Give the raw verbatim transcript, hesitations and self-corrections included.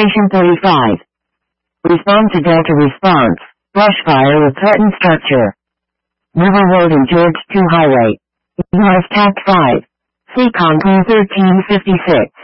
Station thirty-five. Respond to Delta response. Brush fire with threatened structure. River Road and George two Highway. U S T A C five. Seacon thirteen fifty-six.